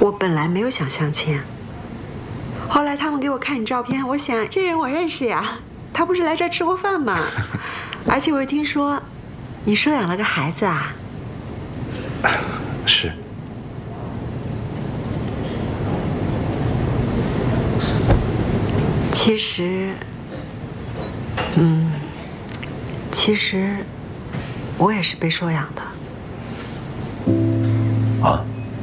我本来没有想相亲，后来他们给我看你照片，我想这人我认识呀，他不是来这儿吃过饭吗？而且我又听说，你收养了个孩子啊。 是。 其实，我也是被收养的。 啊？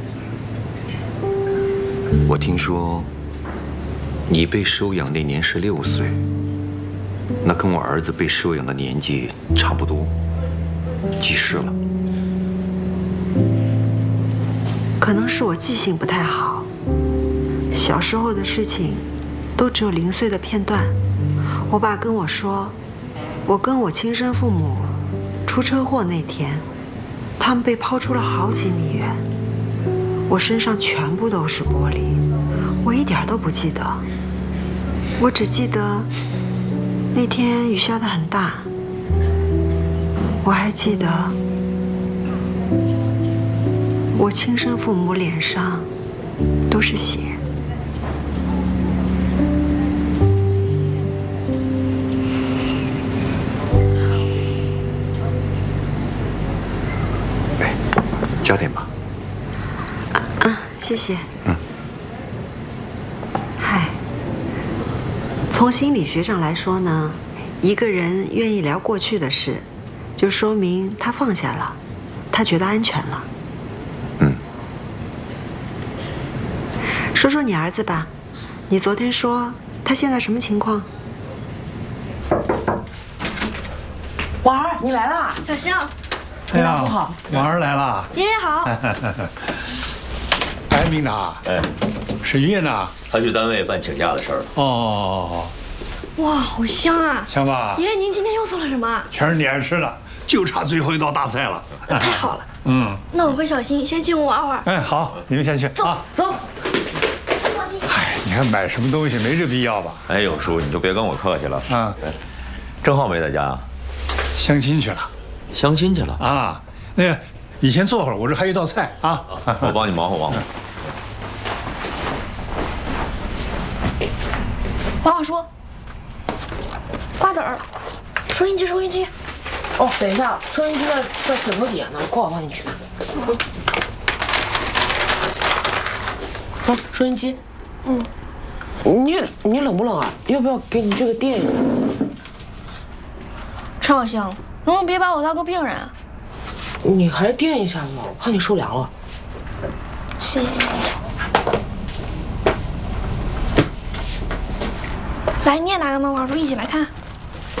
我听说，你被收养那年是6岁，那跟我儿子被收养的年纪差不多，几时了？ 可能是我记性不太好，小时候的事情都只有零碎的片段。我爸跟我说，我跟我亲生父母出车祸那天，他们被抛出了好几米远，我身上全部都是玻璃，我一点都不记得。我只记得那天雨下得很大，我还记得我亲生父母脸上都是血。 加点吧。 谢谢。嗨，从心理学上来说呢，一个人愿意聊过去的事，就说明他放下了，他觉得安全了。说说你儿子吧，你昨天说他现在什么情况？ 婉儿，你来啦！ 小星， 明达叔好， 婉儿来了。 爷爷好。 哎，明达，哎，是爷爷呢？ 他去单位办请假的事儿。 哦， 哇，好香啊！ 香吧？ 爷爷，您今天又做了什么？ 全是你爱吃的，就差最后一道大菜了。 太好了。那我和小新先进屋玩会儿。 哎，好，你们先去。 走走。 哎，你看买什么东西没这必要吧？ 哎呦，叔，你就别跟我客气了啊。 郑浩没在家， 相亲去了。 相亲去了啊？那个，你先坐会儿，我这还有一道菜啊。 我帮你忙活忙活。 王叔，瓜子儿，收音机，收音机。 哦，等一下，收音机在枕头底下呢，我过会儿帮你取。啊，收音机。你冷不冷啊？要不要给你这个垫一下？ 陈小星，能不能别把我当个病人啊？ 你还是垫一下嘛，怕你受凉了。 谢谢。来，你也拿个漫画书一起来看。